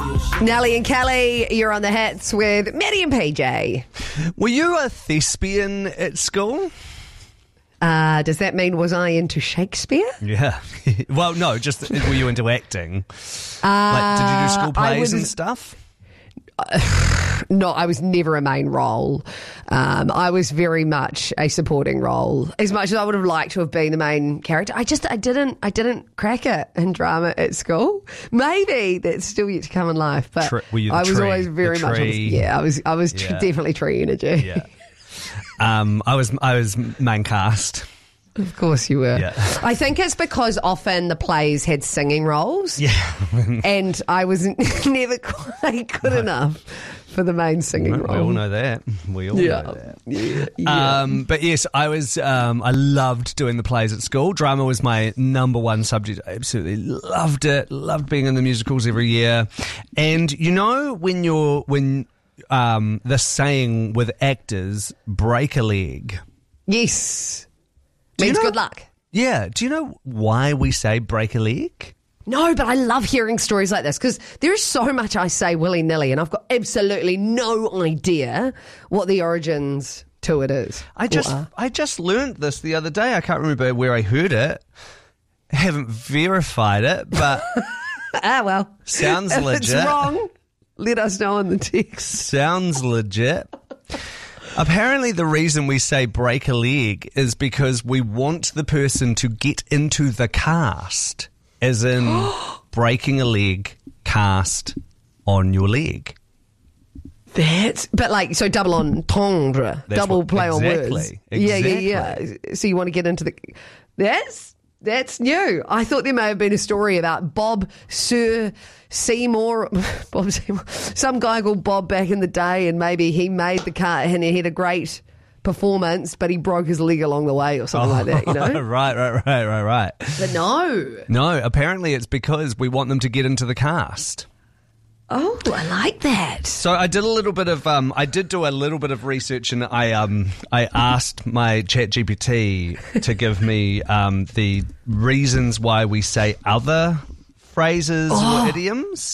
Nelly and Kelly, you're on the hits with Maddie and PJ. Were you a thespian at school? Does that mean was I into Shakespeare? Yeah. Well, no, just were you into acting? Like, did you do school plays and stuff? No, I was never a main role. I was very much a supporting role. As much as I would have liked to have been the main character, I didn't crack it in drama at school. Maybe that's still yet to come in life. But were you the I was tree? always very much. I was definitely tree energy. Yeah. I was main cast. Of course you were. Yeah. I think it's because often the plays had singing roles. Yeah. And I was never quite good enough for the main singing role. We all know that. We all know that. Yeah. But yes, I was. I loved doing the plays at school. Drama was my number one subject. I absolutely loved it. Loved being in the musicals every year. And you know when the saying with actors, break a leg. Yes. Means good luck. Yeah. Do you know why we say break a leg? No, but I love hearing stories like this because there is so much I say willy-nilly and I've got absolutely no idea what the origins to it is. I just learned this the other day. I can't remember where I heard it. Haven't verified it, but well. Sounds if legit. It's wrong. Let us know in the text. Sounds legit. Apparently the reason we say break a leg is because we want the person to get into the cast, as in breaking a leg, cast on your leg. But like, so double entendre, double play on words. Exactly. Yeah. So you want to get into the... That's new. I thought there may have been a story about Seymour, some guy called Bob back in the day, and maybe he made the cut and he had a great performance, but he broke his leg along the way or something like that, you know? Right. But no. No, apparently it's because we want them to get into the cast. Oh, I like that. So I did a little bit of do a little bit of research, and I asked my ChatGPT to give me the reasons why we say other phrases or idioms.